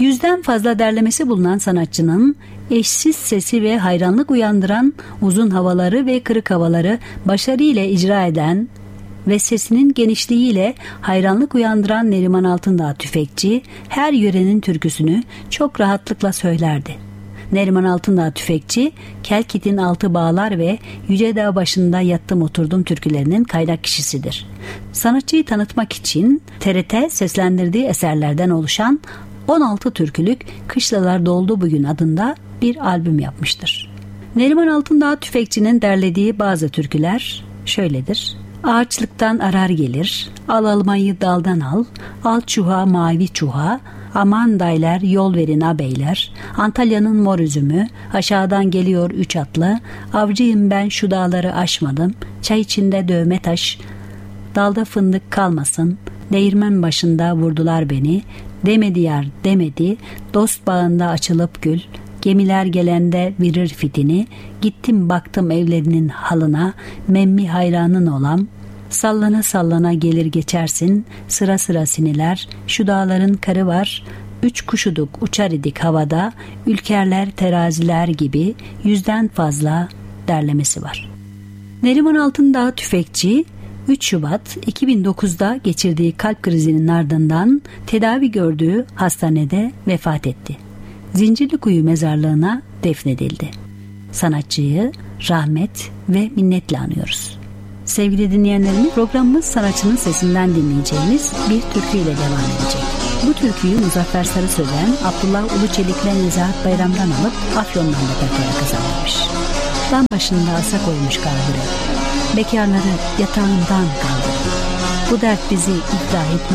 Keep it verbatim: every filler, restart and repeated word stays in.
Yüzden fazla derlemesi bulunan sanatçının eşsiz sesi ve hayranlık uyandıran uzun havaları ve kırık havaları başarıyla icra eden ve sesinin genişliğiyle hayranlık uyandıran Neriman Altındağ Tüfekçi her yörenin türküsünü çok rahatlıkla söylerdi. Neriman Altındağ Tüfekçi, Kelkit'in Altı Bağlar ve Yüce Dağ Başında Yattım Oturdum türkülerinin kaynak kişisidir. Sanatçıyı tanıtmak için T R T seslendirdiği eserlerden oluşan on altı türkülük Kışlalar Doldu Bugün adında bir albüm yapmıştır. Neriman Altındağ Tüfekçi'nin derlediği bazı türküler şöyledir. Ağaçlıktan arar gelir, al almayı daldan al, al çuha mavi çuha, aman dayler yol verin abeyler, Antalya'nın mor üzümü, aşağıdan geliyor üç atlı, avcıyım ben şu dağları aşmadım, çay içinde dövme taş, dalda fındık kalmasın, değirmen başında vurdular beni, demedi yar demedi, dost bağında açılıp gül, gemiler gelende virir fitini, gittim baktım evlerinin halına, memmi hayranın olam, sallana sallana gelir geçersin, sıra sıra siniler, şu dağların karı var, üç kuşuduk uçar idik havada, ülkerler teraziler gibi yüzden fazla derlemesi var. Neriman Altındağ Tüfekçi, üç Şubat iki bin dokuzda geçirdiği kalp krizinin ardından tedavi gördüğü hastanede vefat etti. Zincirlikuyu mezarlığına defnedildi. Sanatçıyı rahmet ve minnetle anıyoruz. Sevgili dinleyenlerimiz, programımız sanatçının sesinden dinleyeceğimiz bir türküyle devam edecek. Bu türküyü Muzaffer Sarı Sözen, Abdullah Uluçelik'le Nezahat Bayram'dan alıp Afyon'dan repertuara kazandırmış. Dam başında asa koymuş kaldırı, bekarları yatağından kaldırır. Bu dert bizi iflah etmez.